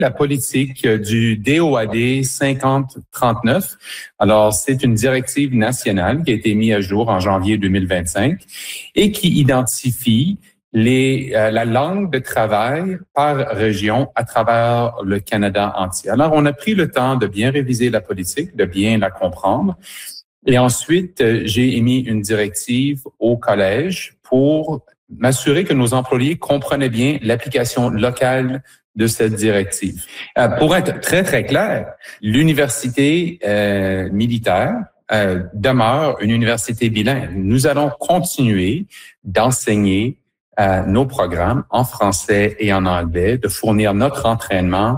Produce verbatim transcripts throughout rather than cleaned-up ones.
la politique du D O A D cinquante trente-neuf. Alors, c'est une directive nationale qui a été mise à jour en janvier deux mille vingt-cinq et qui identifie les, euh, la langue de travail par région à travers le Canada entier. Alors, on a pris le temps de bien réviser la politique, de bien la comprendre. Et ensuite, euh, j'ai émis une directive au collège pour m'assurer que nos employés comprenaient bien l'application locale de cette directive. Euh, pour être très, très clair, l'université euh, militaire euh, demeure une université bilingue. Nous allons continuer d'enseigner Euh, nos programmes en français et en anglais, de fournir notre entraînement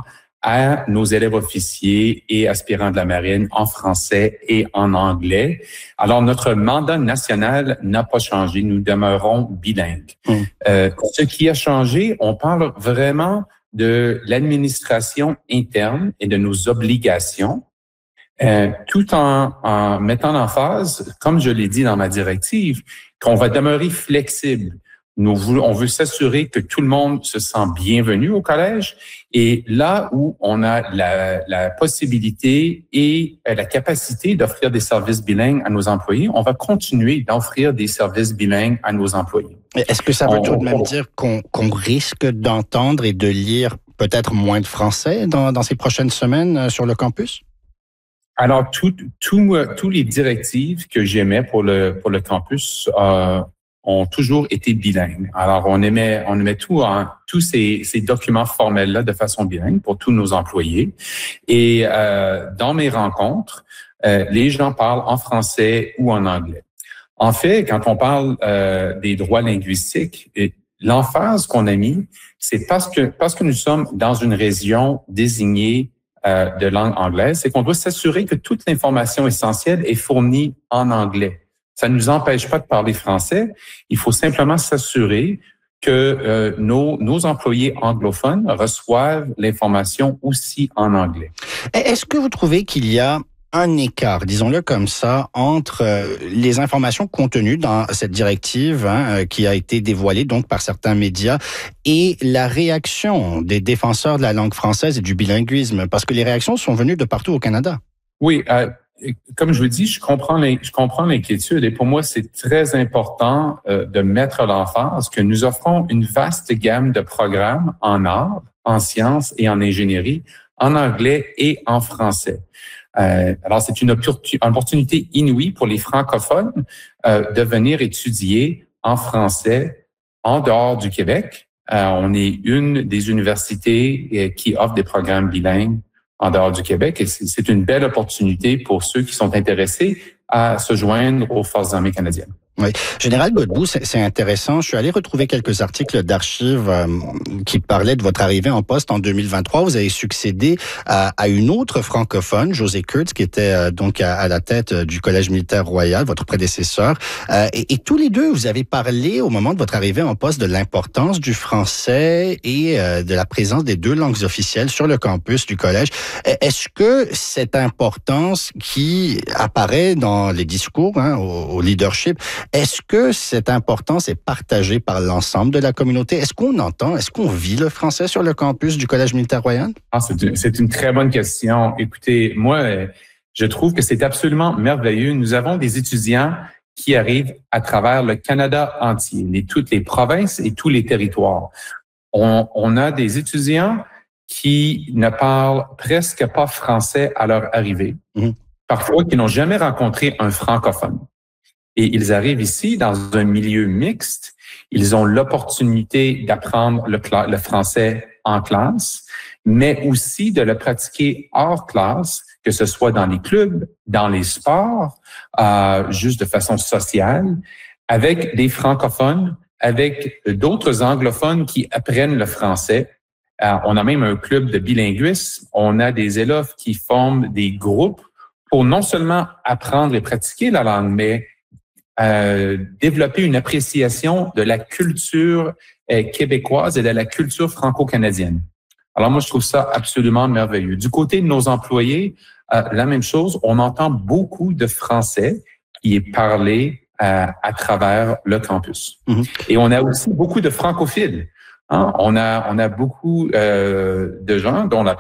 à nos élèves officiers et aspirants de la marine en français et en anglais. Alors, notre mandat national n'a pas changé. Nous demeurons bilingues. Mmh. Euh, ce qui a changé, on parle vraiment de l'administration interne et de nos obligations, euh, tout en, en mettant en phase, comme je l'ai dit dans ma directive, qu'on va demeurer flexible. Nous voulons, on veut s'assurer que tout le monde se sent bienvenu au collège. Et là où on a la, la possibilité et la capacité d'offrir des services bilingues à nos employés, on va continuer d'offrir des services bilingues à nos employés. Est-ce que ça veut on, tout de même on, dire qu'on, qu'on risque d'entendre et de lire peut-être moins de français dans, dans ces prochaines semaines sur le campus? Alors, tout, tout, tous les directives que j'émets pour le, pour le campus, euh, ont toujours été bilingues. Alors, on émet, on émet tout en, tous ces, ces documents formels-là de façon bilingue pour tous nos employés. Et euh, dans mes rencontres, euh, les gens parlent en français ou en anglais. En fait, quand on parle euh, des droits linguistiques, l'emphase qu'on a mis, c'est parce que parce que nous sommes dans une région désignée euh, de langue anglaise, c'est qu'on doit s'assurer que toute l'information essentielle est fournie en anglais. Ça ne nous empêche pas de parler français. Il faut simplement s'assurer que euh, nos, nos employés anglophones reçoivent l'information aussi en anglais. Est-ce que vous trouvez qu'il y a un écart, disons-le comme ça, entre euh, les informations contenues dans cette directive hein, qui a été dévoilée donc par certains médias et la réaction des défenseurs de la langue française et du bilinguisme? Parce que les réactions sont venues de partout au Canada. Oui, euh, comme je vous dis, je comprends, je comprends l'inquiétude et pour moi, c'est très important euh, de mettre l'emphase que nous offrons une vaste gamme de programmes en art, en sciences et en ingénierie, en anglais et en français. Euh, alors, c'est une opportunité inouïe pour les francophones euh, de venir étudier en français en dehors du Québec. Euh, on est une des universités euh, qui offre des programmes bilingues en dehors du Québec. Et c'est une belle opportunité pour ceux qui sont intéressés à se joindre aux Forces armées canadiennes. Oui. Général Godbout, c'est intéressant. Je suis allé retrouver quelques articles d'archives euh, qui parlaient de votre arrivée en poste en deux mille vingt-trois. Vous avez succédé à, à une autre francophone, José Kurtz, qui était euh, donc à, à la tête du Collège militaire royal, votre prédécesseur. Euh, et, et tous les deux, vous avez parlé au moment de votre arrivée en poste de l'importance du français et euh, de la présence des deux langues officielles sur le campus du collège. Est-ce que cette importance qui apparaît dans les discours hein, au, au leadership, est-ce que cette importance est partagée par l'ensemble de la communauté? Est-ce qu'on entend, est-ce qu'on vit le français sur le campus du Collège militaire royal? Ah, c'est une, c'est une très bonne question. Écoutez, moi, je trouve que c'est absolument merveilleux. Nous avons des étudiants qui arrivent à travers le Canada entier, les, toutes les provinces et tous les territoires. On, on a des étudiants qui ne parlent presque pas français à leur arrivée, mmh. parfois qui n'ont jamais rencontré un francophone. Et ils arrivent ici dans un milieu mixte. Ils ont l'opportunité d'apprendre le, le français en classe, mais aussi de le pratiquer hors classe, que ce soit dans les clubs, dans les sports, euh, juste de façon sociale, avec des francophones, avec d'autres anglophones qui apprennent le français. Euh, on a même un club de bilinguisme. On a des élèves qui forment des groupes pour non seulement apprendre et pratiquer la langue, mais Euh, développer une appréciation de la culture euh, québécoise et de la culture franco-canadienne. Alors moi, je trouve ça absolument merveilleux. Du côté de nos employés, euh, la même chose, on entend beaucoup de français qui est parlé euh, à travers le campus. Mm-hmm. Et on a aussi beaucoup de francophiles. Hein? On a, on a beaucoup euh, de gens dont la